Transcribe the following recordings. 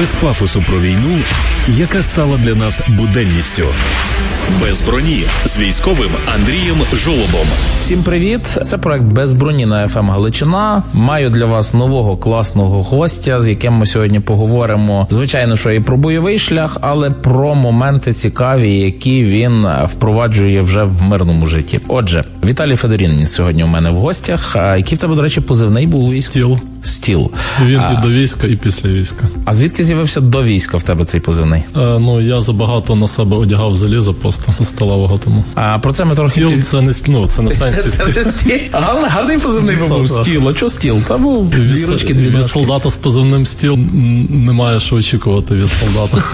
Без пафосу про війну, яка стала для нас буденністю. Без броні з військовим Андрієм Жолобом. Всім привіт! Це проект «Без броні» на FM Галичина. Маю для вас нового класного гостя, з яким ми сьогодні поговоримо, звичайно, що і про бойовий шлях, але про моменти цікаві, які він впроваджує вже в мирному житті. Отже, Віталій Федорін сьогодні у мене в гостях. А який в тебе, до речі, позивний був у війську? Стіл. Він і до війська, і після війська. А звідки з'явився до війська в тебе цей позивний? Я забагато на себе одягав залізо просто сталевого тому. А про це ми трохи... Стіл це не стіл. Це стіл. Але гарний позивний був стіл. А чого стіл? Та був дві ручки, дві від дошки. Солдата з позивним стіл немає що очікувати від солдата.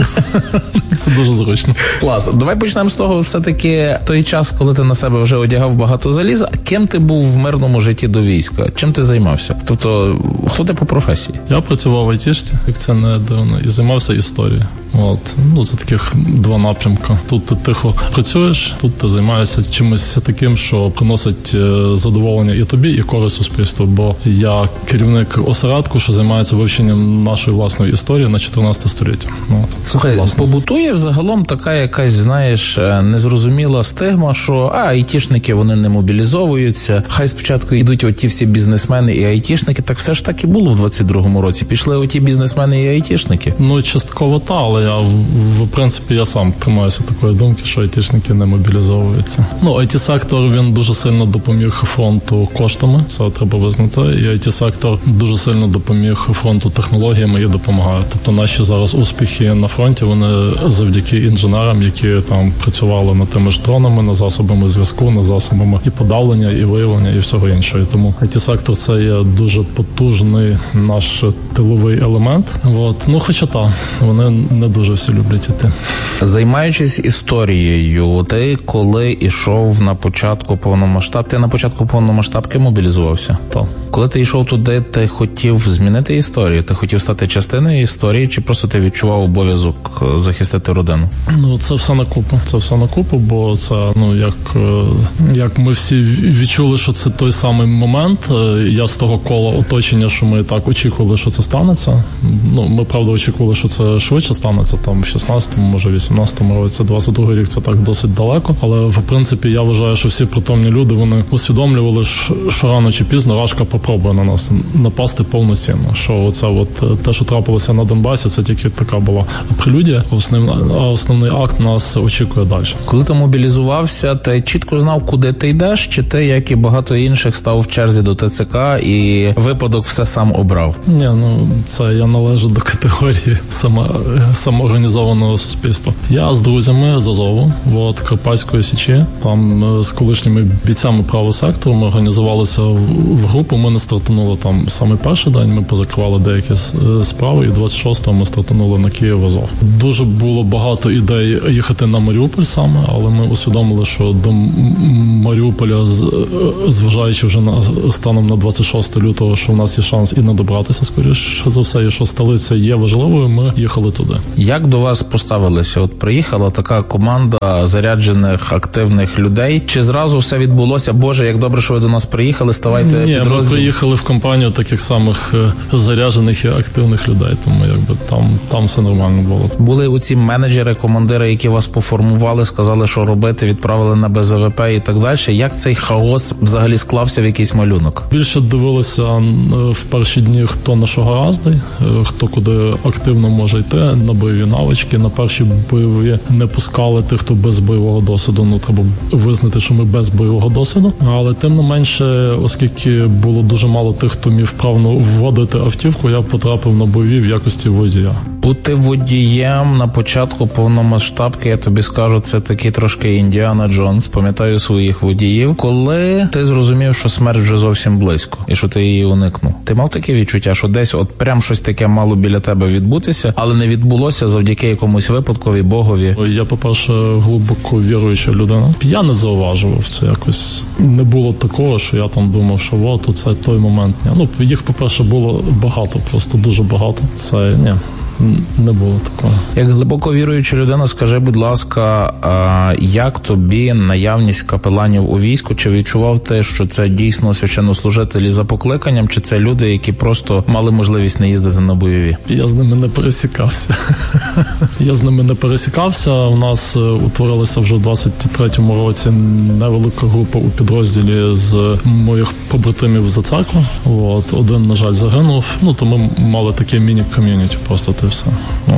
Це дуже зручно. Клас. Давай почнемо з того, все-таки той час, коли ти на себе вже одягав багато заліза. Ким ти був в мирному житті до війська? Чим ти займався? Тобто, хто ти по професії? Я працював в айтішці, як це не дивно, і займався історією. Це таких два напрямки. Тут ти тихо працюєш, тут ти займаєшся чимось таким, що приносить задоволення і тобі, і користь суспільству. Бо я керівник осередку, що займається вивченням нашої власної історії на 14 століття. Слухай, побутує взагалом така якась, знаєш, незрозуміла стигма, що айтішники, вони не мобілізовуються. Хай спочатку йдуть оті всі бізнесмени і айтішники. Так все ж так і було в 22-му році. Пішли оті бізнесмени і айтішники. Частково та, але в принципі, я сам тримаюся такої думки, що айтішники не мобілізовуються. IT-сектор, він дуже сильно допоміг фронту коштами, це треба визнати, і IT-сектор дуже сильно допоміг фронту технологіями і допомагає. Тобто наші зараз успіхи на фронті, вони завдяки інженерам, які там працювали над тими ж дронами, над засобами зв'язку, над засобами і подавлення, і виявлення, і всього іншого. Тому IT-сектор – це є дуже потужний наш тиловий елемент. Хоча вони не дуже всі люблять іти. Займаючись історією, ти коли йшов на початку повномасштабки, ти на початку повномасштабки мобілізувався? Так. Коли ти йшов туди, ти хотів змінити історію? Ти хотів стати частиною історії, чи просто ти відчував обов'язок захистити родину? Це все на купу. Це все на купу, бо це, як ми всі відчули, що це той самий момент. Я з того кола оточення, що ми так очікували, що це станеться. Ми, правда, очікували, що це швидше станеться, там в 16-му, може 18-му році, 22-й рік це так досить далеко. Але, в принципі, я вважаю, що всі притомні люди, вони усвідомлювали, що рано чи пізно Рашка попробує на нас напасти повноцінно. Що те, що трапилося на Донбасі, це тільки така була прелюдія, а основний акт нас очікує далі. Коли ти мобілізувався, ти чітко знав, куди ти йдеш, чи ти, як і багато інших, став в черзі до ТЦК і випадок все сам обрав? Ні, це я належу до категорії самоорганізованого суспільства. Я з друзями з Азову, Карпатської Січі, там з колишніми бійцями правого сектору ми організувалися в групу, ми не стартанули там саме перший день, ми позакривали деякі справи, і 26-го ми стартанули на Київ Азов. Дуже було багато ідей їхати на Маріуполь саме, але ми усвідомили, що до Маріуполя, зважаючи вже станом на 26 лютого, що в нас є шанс і не добратися, скоріше за все, і що столиця є важливою, ми їхали туди. Як до вас поставилися? Приїхала така команда заряджених, активних людей. Чи зразу все відбулося? Боже, як добре, що ви до нас приїхали, ставайте підрозділ? Ми приїхали в компанію таких самих заряджених і активних людей, тому там все нормально було. Були оці менеджери, командири, які вас поформували, сказали, що робити, відправили на БЗВП і так далі. Як цей хаос взагалі склався в якийсь малюнок? Більше дивилися в перші дні, хто на що гораздий, хто куди активно може йти, на бойові навички, на перші бойові не пускали тих, хто без бойового досвіду. Треба визнати, що ми без бойового досвіду. Але тим не менше, оскільки було дуже мало тих, хто міг вправно вводити автівку, я потрапив на бойові в якості водія. Бути водієм на початку повномасштабки, я тобі скажу, це такий трошки Індіана Джонс. Пам'ятаю своїх водіїв. Коли ти зрозумів, що смерть вже зовсім близько і що ти її уникнув, ти мав таке відчуття, що десь прям щось таке мало біля тебе відбутися, але не відбулося завдяки якомусь випадкові, Богові? Я, по-перше, глибоко віруюча людина. Я не зауважував це якось. Не було такого, що я там думав, що це той момент. Їх, по-перше, було багато, просто дуже багато. Це, не було такого. Як глибоко віруюча людина, скажи, будь ласка, як тобі наявність капеланів у війську? Чи відчував ти, що це дійсно священнослужителі за покликанням, чи це люди, які просто мали можливість не їздити на бойові? Я з ними не пересікався. У нас утворилася вже в 23-му році невелика група у підрозділі з моїх побратимів за церкву. Один, на жаль, загинув. То ми мали таке міні-ком'юніті, просто те все.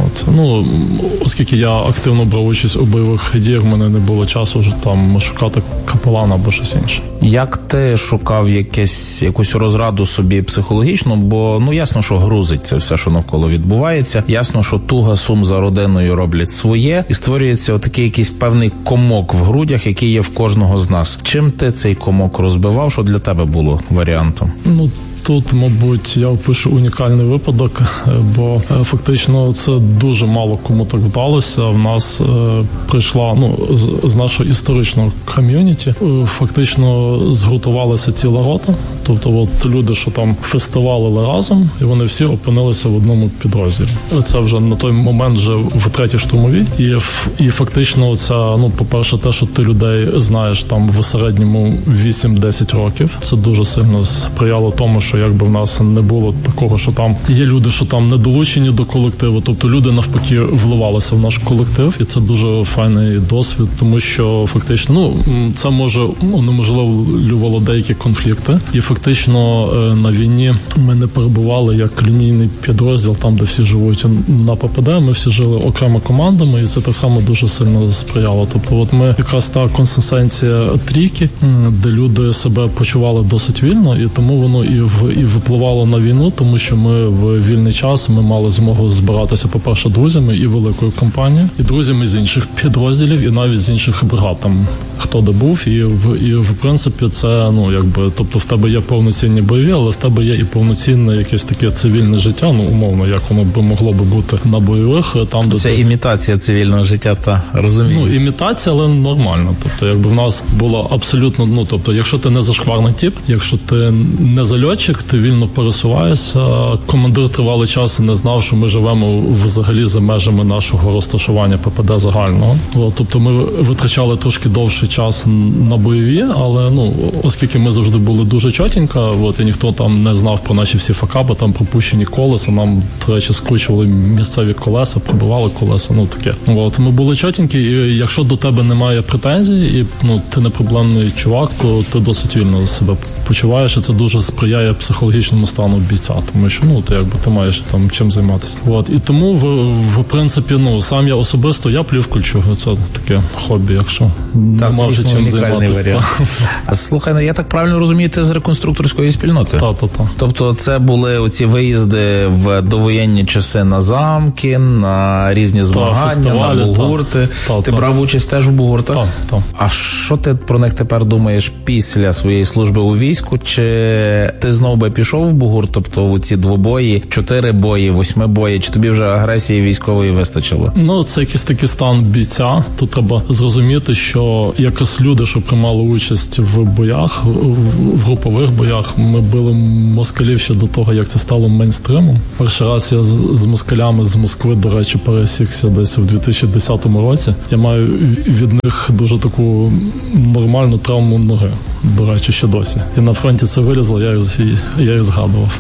Оскільки я активно брав участь у бойових діях, в мене не було часу вже там шукати капелана або щось інше. Як ти шукав якусь розраду собі психологічну? Бо, ясно, що грузить це все, що навколо відбувається. Ясно, що туга, сум за родиною роблять своє. І створюється отакий якийсь певний комок в грудях, який є в кожного з нас. Чим ти цей комок розбивав? Що для тебе було варіантом? Тут, мабуть, я опишу унікальний випадок, бо фактично це дуже мало кому так вдалося. В нас прийшла, з нашого історичного ком'юніті, фактично згуртувалася ціла рота. Тобто люди, що там фестивалили разом, і вони всі опинилися в одному підрозділі. Це вже на той момент вже в 3-й штурмовій. І фактично це, по-перше, те, що ти людей знаєш там в середньому 8-10 років. Це дуже сильно сприяло тому, що якби в нас не було такого, що там є люди, що там не долучені до колективу. Тобто люди навпаки вливалися в наш колектив, і це дуже файний досвід, тому що фактично, це може унеможливлювало деякі конфлікти. І фактично на війні ми не перебували як лінійний підрозділ, там, де всі живуть на ППД, ми всі жили окремо командами, і це так само дуже сильно сприяло. Тобто ми якраз та консистенція трійки, де люди себе почували досить вільно, і тому воно і випливало на війну, тому що ми в вільний час ми мали змогу збиратися, по-перше, друзями і великою компанією, і друзями з інших підрозділів, і навіть з інших бригад, там, хто де був, і в принципі це, тобто в тебе є повноцінні бойові, але в тебе є і повноцінне якесь таке цивільне життя, умовно, як воно би могло би бути на бойових. Там, де це імітація цивільного життя, та розумію. Імітація, але нормально. Тобто, в нас було абсолютно, тобто, якщо ти не зашкварний тип, якщо ти не зальотчик, ти вільно пересуваєшся. Командир тривалий час не знав, що ми живемо взагалі за межами нашого розташування ППД загального. Тобто, ми витрачали трошки довший час на бойові, але, оскільки ми завжди були дуже чотенько, і ніхто там не знав про наші всі факапи, там пропущені колеса, нам, до речі, скручували місцеві колеса, пробивали колеса, таке. Ми були чотенькі, і якщо до тебе немає претензій, і, ти не проблемний чувак, то ти досить вільно себе почуваєш, і це дуже сприяє психологічному стану бійця, тому що, ти маєш там чим займатися. І тому, в принципі, сам я особисто, я плівку включу, це таке хобі, якщо не може чим займатися. Слухай, я так правильно розумію, ти з реконструкторської спільноти? Так. Тобто це були оці виїзди в довоєнні часи на замки, на різні змагання, на бугурти. Ти брав участь теж в бугуртах? Так. А що ти про них тепер думаєш після своєї служби у війську? Чи ти знову би пішов в бугурт, тобто у ці двобої, 4 бої, 8 бої, чи тобі вже агресії військової вистачило? Це якийсь такий стан бійця. Тут треба зрозуміти, що якось люди, що приймали участь в боях, в групових боях, ми били москалів ще до того, як це стало мейнстримом. Перший раз я з москалями з Москви, до речі, пересікся десь в 2010 році. Я маю від них дуже таку нормальну травму ноги. До речі, ще досі. І на фронті це вилізло, я їх згадував.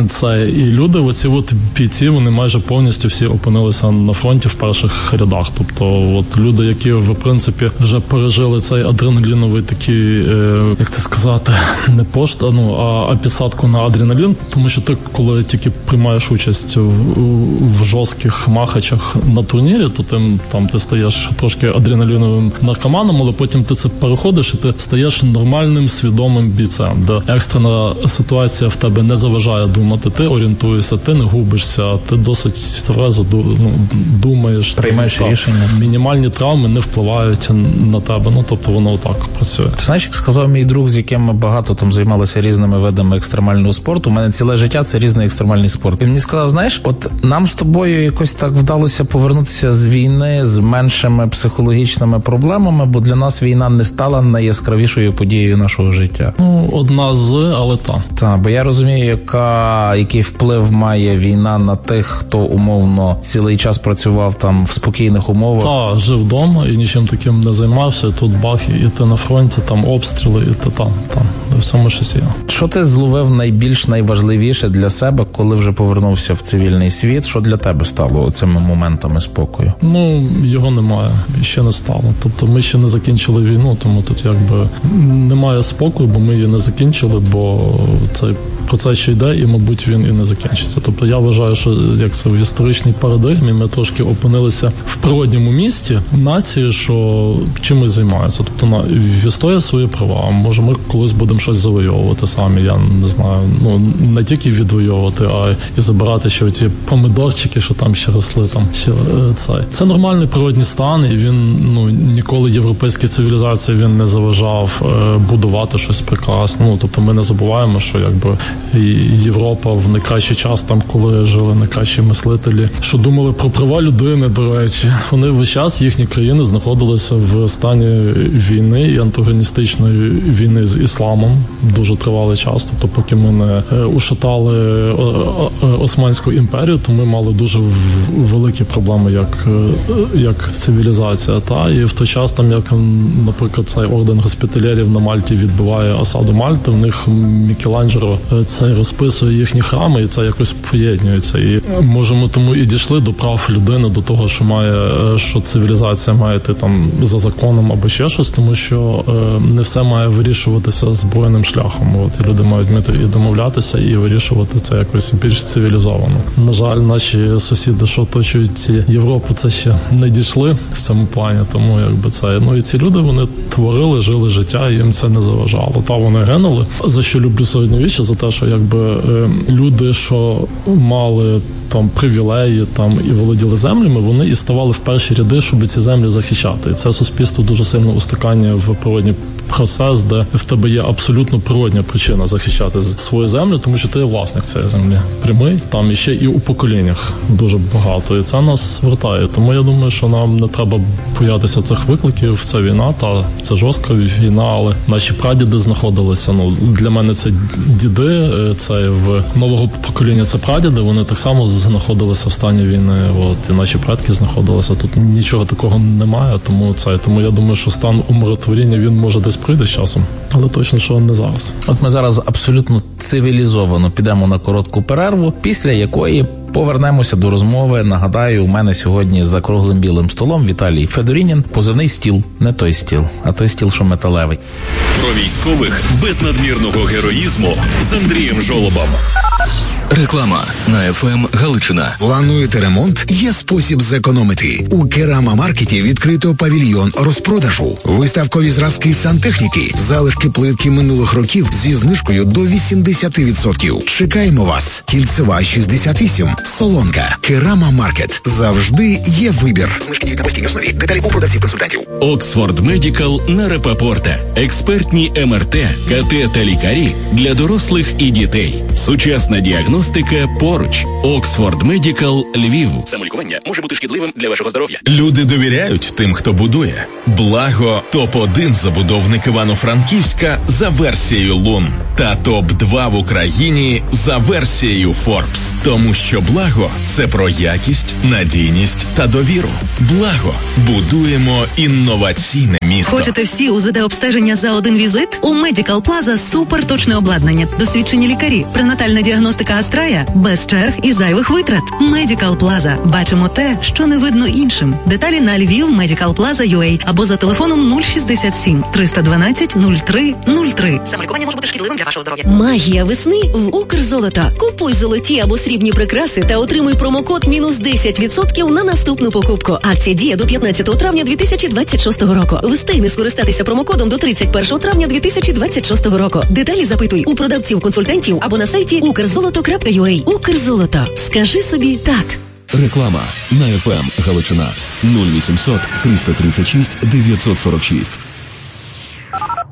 І люди, оці бійці, вони майже повністю всі опинилися на фронті в перших рядах. Тобто, люди, які, в принципі, вже пережили цей адреналіновий такий, як це сказати, не а підсадку на адреналін. Тому що ти, коли тільки приймаєш участь в жорстких махачах на турнірі, то ти стаєш трошки адреналіновим наркоманом, але потім ти це переходиш і ти стаєш нормальним, свідомим бійцем, де екстрена ситуація в тебе не заважає думати, ти орієнтуєшся, ти не губишся, ти досить тверезо думаєш. Приймаєш рішення. Мінімальні травми не впливають на тебе, тобто воно так працює. Ти знаєш, як сказав мій друг, з яким ми багато там займалися різними видами екстремального спорту, у мене ціле життя це різний екстремальний спорт. І мені сказав, знаєш, нам з тобою якось так вдалося повернутися з війни з меншими психологічними проблемами, бо для нас війна не стала найяскравішою подією нашого життя. Одна з, але та. Бо я розумію, який вплив має війна на тих, хто умовно цілий час працював там в спокійних умовах. Так, жив вдома і нічим таким не займався. Тут бах, і ти на фронті, там обстріли, і ти там. В цьому щось є. Що ти зловив найважливіше для себе, коли вже повернувся в цивільний світ? Що для тебе стало цими моментами спокою? Його немає. Ще не стало. Тобто ми ще не закінчили війну, тому тут немає спокою, бо ми її не закінчили, бо цей процес ще йде, і, мабуть, він і не закінчиться. Тобто я вважаю, що як це в історичній парадигмі ми трошки опинилися в природньому місці нації, що чимось займається. Тобто в історії свої права. Може, ми колись будемо щось завойовувати самі, я не знаю. Не тільки відвоювати, а і забирати ще ті помидорчики, що там ще росли. Це нормальний природний стан, і він ніколи європейській цивілізації він не заважав будувати щось прекрасне. Тобто ми не забуваємо, що Європа в найкращий час, там, коли жили найкращі мислителі, що думали про права людини, до речі. Вони весь час, їхні країни знаходилися в стані війни і антагоністичної війни з ісламом дуже тривалий час. Тобто поки ми не ушатали Османську імперію, то ми мали дуже великі проблеми як цивілізація. І в той час, там, як, наприклад, цей орден госпіталєрів на Мальті відбиває осаду Мальти, в них Мікеланджело це розписує їхні храми, і це якось поєднується. І може ми тому і дійшли до прав людини, до того, що цивілізація має йти там за законом або ще щось, тому що не все має вирішуватися збройним шляхом. І люди мають вміти і домовлятися, і вирішувати це якось більш цивілізовано. На жаль, наші сусіди, що оточують Європу, це ще не дійшли в цьому плані, тому і ці люди, вони творили, жили життя, і їм це не заважало. Вони гинули. За що люблю середньовіччя? За те, що люди, що мали там привілеї і володіли землями, вони і ставали в перші ряди, щоб ці землі захищати. І це суспільство дуже сильно устакання в природній процес, де в тебе є абсолютно природня причина захищати свою землю, тому що ти є власник цієї землі. Прямий, там іще і у поколіннях дуже багато. І це нас вертає. Тому я думаю, що нам не треба боятися цих викликів. Це війна, це жорстка війна, але наші прадіди знаходилися. Для мене це діди, це в нового покоління це прадіди, вони так само знаходилися в стані війни. І наші предки знаходилися. Тут нічого такого немає, тому я думаю, що стан умиротворіння, він може десь прийде з часом, але точно, що не зараз. От ми зараз абсолютно цивілізовано підемо на коротку перерву, після якої повернемося до розмови. Нагадаю, у мене сьогодні за круглим білим столом Віталій Федорінін, позивний стіл, не той стіл, а той стіл, що металевий. Про військових без надмірного героїзму з Андрієм Жолобом. Реклама на ФМ Галичина. Плануєте ремонт? Є спосіб зекономити. У Керама-маркеті відкрито павільйон розпродажу. Виставкові зразки сантехніки, залишки плитки минулих років зі знижкою до 80%. Чекаємо вас. Кільцева 68. Солонка. Керама-маркет. Завжди є вибір. Знижки діють на постійній основі. Деталі у продавців-консультантів. Оксфорд Медикал на Репапорте. Експертні МРТ, КТ та лікарі для дорослих і дітей. Сучасна діагностика поруч. Оксфорд Медикал Львів. Самолікування може бути шкідливим для вашого здоров'я. Люди довіряють тим, хто будує. Благо топ-1 забудовник Івано-Франківська за версією Лун. Та топ-2 в Україні за версією Forbes. Тому що Благо – це про якість, надійність та довіру. Благо. Будуємо інноваційне місто. Хочете всі УЗД-обстеження за один візит? У Medical Plaza суперточне обладнання, досвідчені лікарі, пренатальна діагностика Астрая, без черг і зайвих витрат. Medical Plaza. Бачимо те, що не видно іншим. Деталі на Львів Medical Plaza UA або за телефоном 067 312 03 03. Самолікування може бути шкідливим для вашого здоров'я. Магія весни в Укрзолото. Купуй золоті або срібні прикраси та отримуй промокод мінус 10% на наступну покупку. Акція діє до 15 травня 2026 року. Встигни скористатися промокодом до 31 травня 2026 року. Деталі запитуй у продавців-консультантів або на сайті ukrzoloto.ua. Укрзолото. Скажи собі так. Реклама на ФМ Галичина 0800 336 946.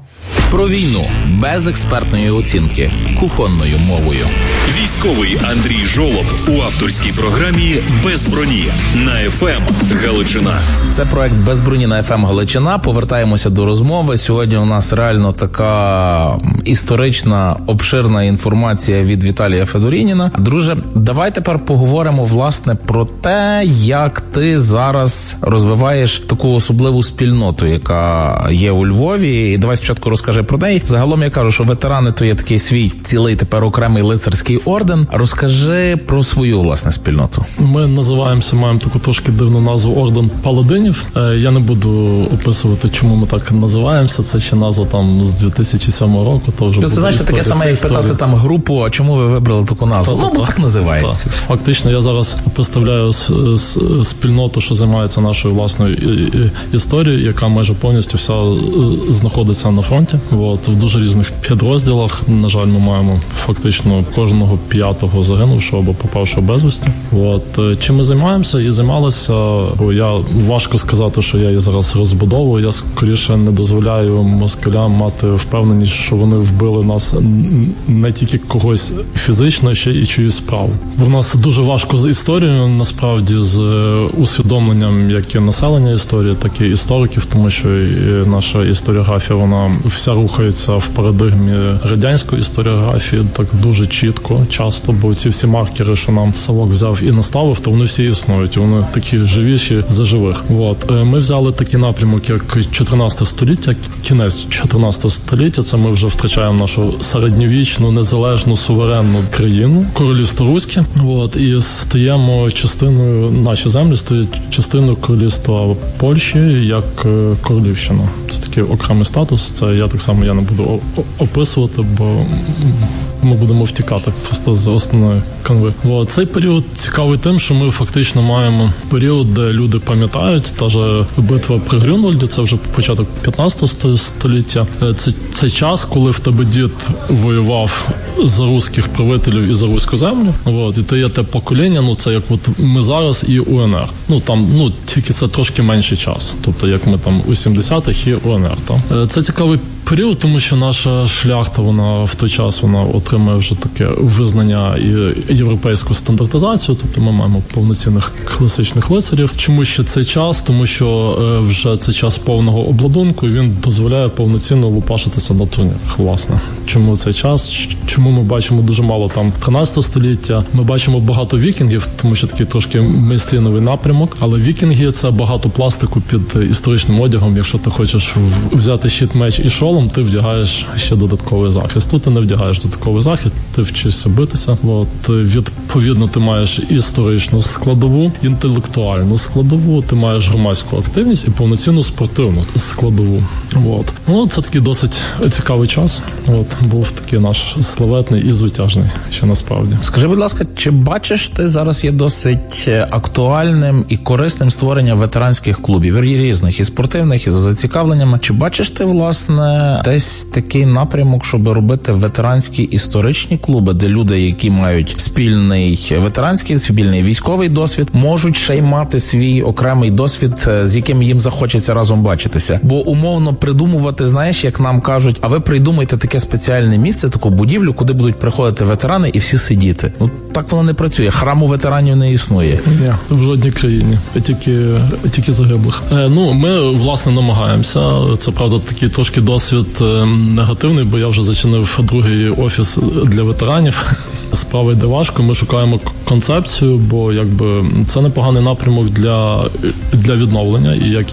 Про війну без експертної оцінки кухонною мовою. Військовий Андрій Жолоб у авторській програмі «Без броні» на ФМ Галичина. Це проект «Без броні» на ФМ Галичина. Повертаємося до розмови. Сьогодні у нас реально така історична, обширна інформація від Віталія Федорініна. Друже, давай тепер поговоримо, власне, про те, як ти зараз розвиваєш таку особливу спільноту, яка є у Львові. І давай спочатку розкажи про неї. Загалом я кажу, що ветерани то є такий свій цілий тепер окремий лицарський орден. Розкажи про свою, власне, спільноту. Ми називаємося, маємо таку трошки дивну назву Орден Паладинів. Я не буду описувати, чому ми так називаємося. Це ще назва там з 2007 року. То вже це значить таке саме, як питати там групу, а чому ви вибрали таку назву? Ну, так називається. Фактично, я зараз представляю спільноту, що займається нашою власною історією, яка майже повністю вся знаходиться на фронті. В дуже різних підрозділах. На жаль, ми маємо фактично кожного 5-го загинувшого або попавшого безвісти. Чим ми займаємося і займалися, я важко сказати, що я її зараз розбудовую. Я скоріше не дозволяю москалям мати впевненість, що вони вбили нас не тільки когось фізично, ще і чиюсь справу. В нас дуже важко з історією, насправді, з усвідомленням як і населення історії, так і істориків, тому що наша історіографія, вона вся рухається в парадигмі радянської історіографії, так дуже чітко, часто, бо ці всі маркери, що нам Савок взяв і наставив, то вони всі існують, і вони такі живіші за живих. Ми взяли такий напрямок, як 14 століття, кінець 14 століття, це ми вже втрачаємо нашу середньовічну, незалежну, суверенну країну, королівство Руське, і стаємо частиною, наші землі стають частиною королівства Польщі, як королівщина. Це такий окремий статус, це я не буду описувати, бо ми будемо втікати просто з основної канви. Цей період цікавий тим, що ми фактично маємо період, де люди пам'ятають, та ж битва при Грюнвальді, це вже початок 15 століття. Це час, коли в тебе дід воював за руських правителів і за руську землю. І ти є те покоління, це як ми зараз і УНР. Тільки це трошки менший час. Тобто, як ми там у 70-х і УНР. Це цікавий період, тому що наша шляхта, вона в той час отримує вже таке визнання і європейську стандартизацію, тобто ми маємо повноцінних класичних лицарів. Чому ще цей час? Тому що вже це час повного обладунку, і він дозволяє повноцінно лупашитися на турнірах, власне. Чому цей час? Чому ми бачимо дуже мало там 13 століття? Ми бачимо багато вікінгів, тому що такий трошки мейнстрімовий напрямок, але вікінги – це багато пластику під історичним одягом. Якщо ти хочеш взяти щит, меч і шолом, ти вдягаєш ще додатковий захист. Тут ти не вдягаєш додатковий захист, ти вчишся битися. Відповідно, ти маєш історичну складову, інтелектуальну складову, ти маєш громадську активність і повноцінну спортивну складову. Це такий досить цікавий час. Був такий наш славетний і звитяжний, що насправді. Скажи, будь ласка, чи бачиш ти зараз є досить актуальним і корисним створення ветеранських клубів, різних, і спортивних, і за зацікавленнями? Чи бачиш ти, власне, десь такий напрямок, щоб робити ветеранські історичні клуби, де люди, які мають спільний ветеранський, спільний військовий досвід, можуть ще й мати свій окремий досвід, з яким їм захочеться разом бачитися? Бо умовно придумувати, знаєш, як нам кажуть, а ви придумайте таке спеціальне місце, таку будівлю, куди будуть приходити ветерани і всі сидіти. Так воно не працює. Храму ветеранів не існує. Ні, в жодній країні. Тільки загиблих. Ми, власне, намагаємося. Це, правда, такий трошки досвід негативний, бо я вже зачинив другий офіс для ветеранів. Справа йде важко. Ми шукаємо концепцію, бо це непоганий напрямок для відновлення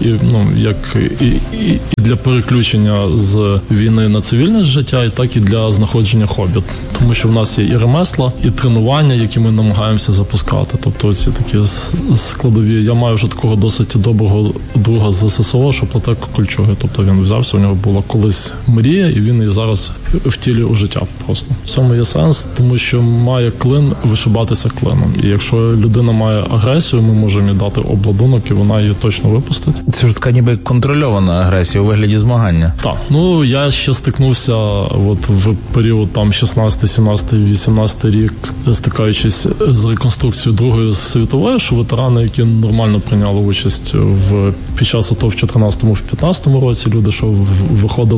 і для переключення з війни на цивільне життя, і так і для знаходження хобі. Тому що в нас є і ремесла, і тренування, які ми намагаємося запускати. Тобто ці такі складові. Я маю вже такого досить доброго друга з ССО, що плете кольчуги. Тобто він взявся, у нього була колись мрія, і він її зараз втілює у життя просто. В цьому є сенс, тому що має клин вишибатися клином. І якщо людина має агресію, ми можемо їй дати обладунок, і вона її точно випустить. Це ж така ніби контрольована агресія у вигляді змагання. Так. Я ще стикнувся в період там 16, 17, 18 рік, стикаючись з реконструкцією Другої світової, що ветерани, які нормально прийняли участь під час АТО в 14-му, в 15-му році, люди, що виходили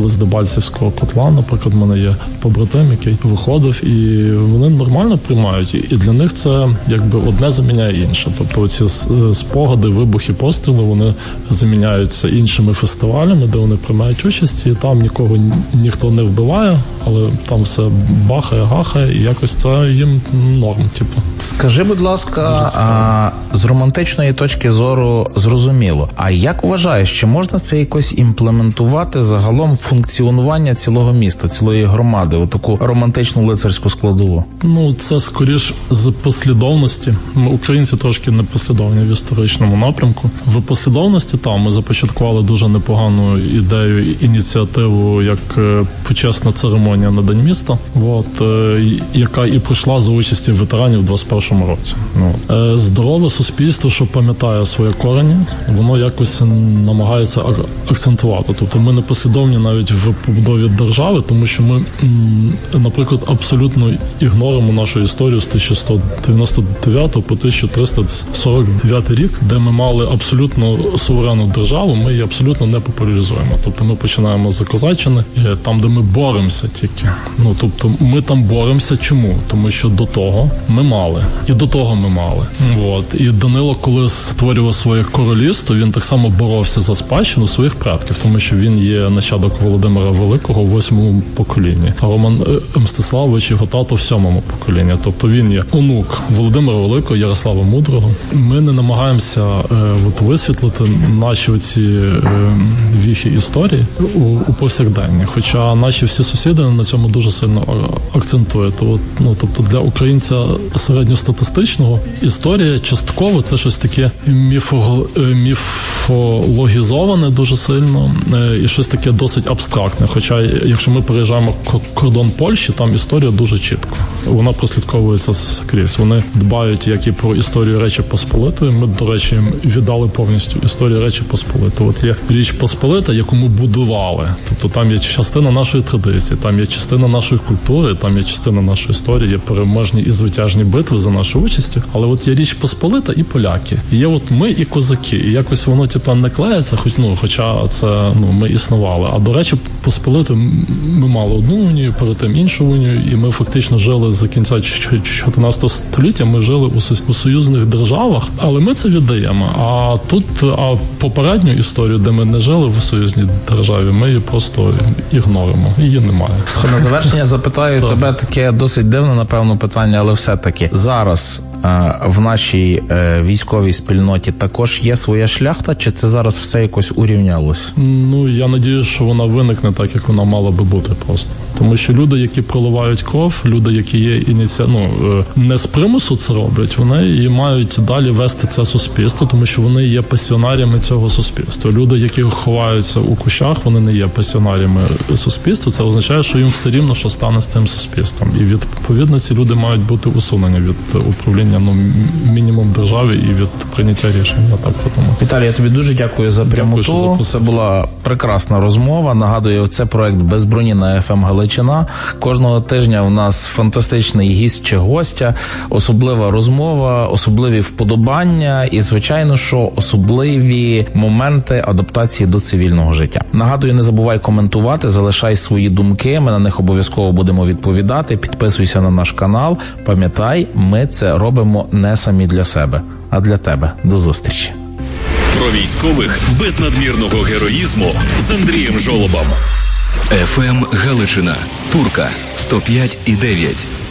виходили з Дебальцівського котла, наприклад, в мене є побратим, який виходив, і вони нормально приймають. І для них це якби одне заміняє інше. Тобто ці спогади, вибухи, постріли, вони заміняються іншими фестивалями, де вони приймають участь, і там нікого ніхто не вбиває, але там все бахає, гахає, і якось це їм норм. Типу. Скажи, будь ласка, з романтичної точки зору зрозуміло. А як вважаєш, чи можна це якось імплементувати загалом функціонування цілого міста, цілої громади, отаку романтичну лицарську складову? Ну, це скоріш з послідовності. Ми, українці, трошки непослідовні в історичному напрямку. В послідовності там ми започаткували дуже непогану ідею, ініціативу, як почесна церемонія на День міста, яка і пройшла за участі ветеранів у 21-му році. Здорове суспільство, що пам'ятає свої корені, воно якось намагається акцентувати. Тобто ми непослідовні навіть в побудові держави, тому що ми, наприклад, абсолютно ігноримо нашу історію з 1199 по 1349 рік, де ми мали абсолютно суверенну державу, ми її абсолютно не популяризуємо. Тобто ми починаємо з Козаччини, там, де ми боремося тільки. Тобто ми там боремося. Чому? Тому що до того ми мали. І до того ми мали. І Данило, коли створював своє королівство, він так само боровся за спадщину своїх предків, тому що він є нащадок Володимира Великого в 8-му поколінні, а Роман Мстиславович його тато в 7-му поколінні. Тобто він є онук Володимира Великого, Ярослава Мудрого. Ми не намагаємося висвітлити наші оці віхи історії у повсякденні. Хоча наші всі сусіди на цьому дуже сильно акцентують. Тобто для українця середньостатистичного історія частково це щось таке міфологізоване дуже сильно і щось таке досить абстрактне. Хоча, якщо ми переїжджаємо кордон Польщі, там історія дуже чітко. Вона прослідковується скрізь. Вони дбають як і про історію Речі Посполитої. Ми, до речі, їм віддали повністю історію Речі Посполитої. От є Річ Посполита, яку ми будували. Тобто там є частина нашої традиції, там є частина нашої культури, там є частина нашої історії, є переможні і звитяжні битви за нашу участю. Але от є Річ Посполита і поляки. І є от ми і козаки. І якось воно не клеїться, хоча це ми існували. А до речі, Посполитою ми мали одну унію, перед тим іншу унію, і ми фактично жили з кінця 14 століття, ми жили у союзних державах, але ми це віддаємо. А попередню історію, де ми не жили в союзній державі, ми її просто ігноримо. Її немає. На завершення запитаю тебе таке досить дивне, напевно, питання, але все-таки зараз в нашій військовій спільноті також є своя шляхта, чи це зараз все якось урівнялось? Я надію, що вона виникне так, як вона мала би бути просто. Тому що люди, які проливають кров, люди, які є не з примусу це роблять, вони і мають далі вести це суспільство, тому що вони є пасіонаріями цього суспільства. Люди, які ховаються у кущах, вони не є пасіонаріями суспільства. Це означає, що їм все рівно, що стане з цим суспільством. І відповідно ці люди мають бути усунені від управління мінімум державі і від прийняття рішень. Я так це думаю. Віталій, я тобі дуже дякую за прямоту. Це була прекрасна розмова. Нагадую, це проект «Без броні» на FM Галичина. Кожного тижня у нас фантастичний гість чи гостя, особлива розмова, особливі вподобання і, звичайно, що особливі моменти адаптації до цивільного життя. Нагадую, не забувай коментувати, залишай свої думки, ми на них обов'язково будемо відповідати. Підписуйся на наш канал. Пам'ятай, ми це робимо не самі для себе, а для тебе. До зустрічі. Про військових без надмірного героїзму з Андрієм Жолобом. ФМ Галичина. Турка 105,9.